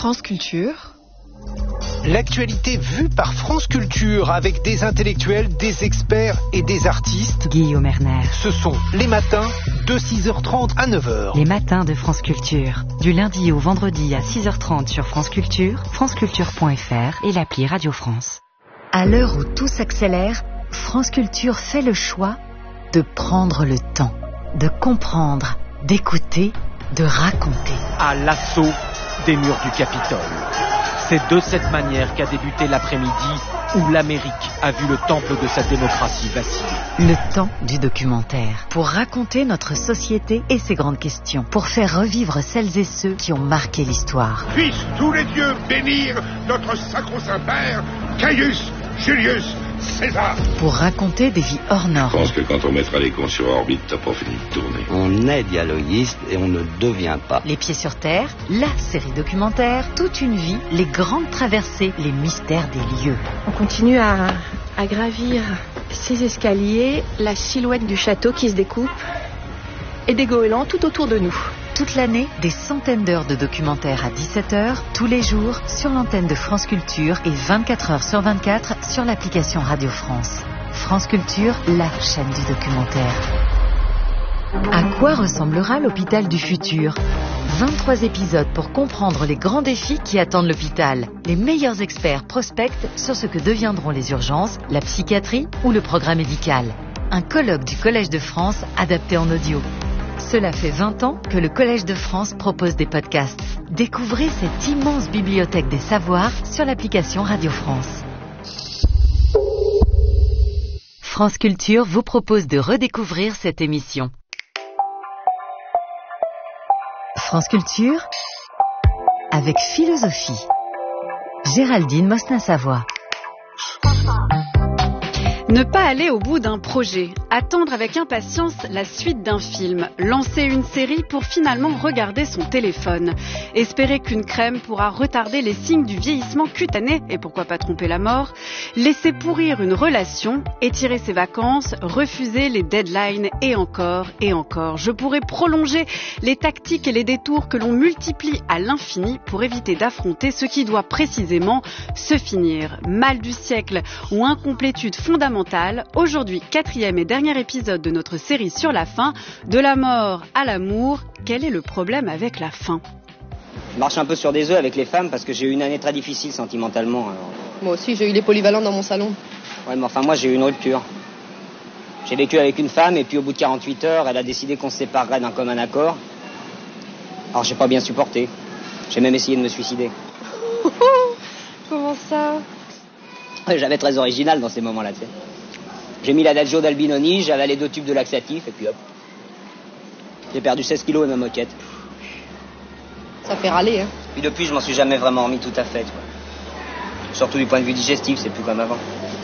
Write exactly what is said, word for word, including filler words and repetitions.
France Culture. L'actualité vue par France Culture avec des intellectuels, des experts et des artistes. Guillaume Erner. Ce sont les matins de six heures trente à neuf heures. Les matins de France Culture. Du lundi au vendredi à six heures trente sur France Culture, franceculture point f r et l'appli Radio France. À l'heure où tout s'accélère, France Culture fait le choix de prendre le temps, de comprendre, d'écouter, de raconter. À l'assaut des murs du Capitole. C'est de cette manière qu'a débuté l'après-midi où l'Amérique a vu le temple de sa démocratie vaciller. Le temps du documentaire. Pour raconter notre société et ses grandes questions. Pour faire revivre celles et ceux qui ont marqué l'histoire. Puissent tous les dieux bénir notre sacro-saint père, Caius Julius César. Pour raconter des vies hors normes. Je pense que quand on mettra les cons sur orbite, t'as pas fini de tourner. On est dialoguiste et on ne devient pas. Les pieds sur terre, la série documentaire, toute une vie, les grandes traversées, les mystères des lieux. On continue à, à gravir ces escaliers, la silhouette du château qui se découpe et des goélands tout autour de nous. Toute l'année, des centaines d'heures de documentaires à dix-sept heures, tous les jours, sur l'antenne de France Culture et vingt-quatre heures sur vingt-quatre sur l'application Radio France. France Culture, la chaîne du documentaire. À quoi ressemblera l'hôpital du futur ? vingt-trois épisodes pour comprendre les grands défis qui attendent l'hôpital. Les meilleurs experts prospectent sur ce que deviendront les urgences, la psychiatrie ou le programme médical. Un colloque du Collège de France adapté en audio. Cela fait vingt ans que le Collège de France propose des podcasts. Découvrez cette immense bibliothèque des savoirs sur l'application Radio France. France Culture vous propose de redécouvrir cette émission. France Culture avec philosophie. Géraldine Mosna-Savoie. Ne pas aller au bout d'un projet, attendre avec impatience la suite d'un film, lancer une série pour finalement regarder son téléphone, espérer qu'une crème pourra retarder les signes du vieillissement cutané et pourquoi pas tromper la mort, laisser pourrir une relation, étirer ses vacances, refuser les deadlines et encore et encore. Je pourrais prolonger les tactiques et les détours que l'on multiplie à l'infini pour éviter d'affronter ce qui doit précisément se finir. Mal du siècle ou incomplétude fondamentale. Aujourd'hui, quatrième et dernier épisode de notre série sur la fin. De la mort à l'amour, quel est le problème avec la fin ? Je marche un peu sur des œufs avec les femmes parce que j'ai eu une année très difficile sentimentalement. Alors... Moi aussi, j'ai eu les polyvalents dans mon salon. Ouais, mais enfin, moi, j'ai eu une rupture. J'ai vécu avec une femme et puis au bout de quarante-huit heures, elle a décidé qu'on se séparerait d'un commun accord. Alors, j'ai pas bien supporté. J'ai même essayé de me suicider. Comment ça ? J'avais très original dans ces moments-là, tu sais. J'ai mis l'adagio d'Albinoni, j'ai avalé deux tubes de laxatif, et puis hop. J'ai perdu seize kilos et ma moquette. Ça fait râler, hein. Puis depuis, je m'en suis jamais vraiment remis tout à fait, tu vois. Surtout du point de vue digestif, c'est plus comme avant.